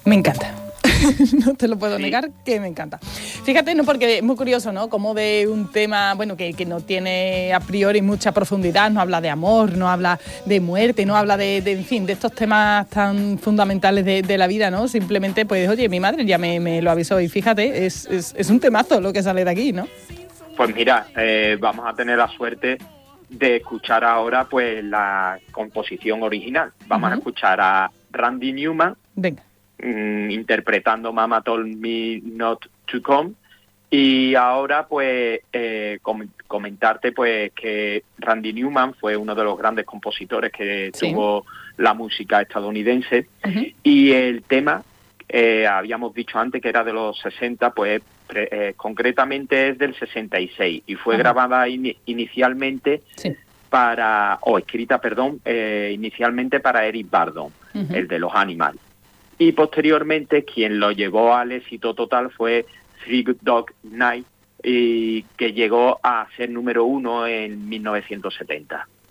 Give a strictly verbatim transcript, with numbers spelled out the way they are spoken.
Me encanta. No te lo puedo sí. negar, que me encanta. Fíjate, no, porque es muy curioso, ¿no? Como de un tema, bueno, que, que no tiene a priori mucha profundidad, no habla de amor, no habla de muerte, no habla de, de en fin, de estos temas tan fundamentales de, de la vida, ¿no? Simplemente, pues, oye, mi madre ya me, me lo avisó y fíjate, es, es, es un temazo lo que sale de aquí, ¿no? Pues mira, eh, vamos a tener la suerte de escuchar ahora, pues, la composición original. Vamos uh-huh. a escuchar a Randy Newman. Venga. interpretando Mama Told Me Not to Come, y ahora pues eh, com- comentarte pues que Randy Newman fue uno de los grandes compositores que sí. tuvo la música estadounidense uh-huh. y el tema eh, habíamos dicho antes que era de los sesenta, pues pre- eh, concretamente es del sesenta y seis y fue uh-huh. grabada in- inicialmente sí. para, o escrita, perdón, eh, inicialmente para Eric Burdon, uh-huh. el de los Animals. Y posteriormente quien lo llevó al éxito total fue Three Dog Night, y que llegó a ser número uno en mil novecientos setenta.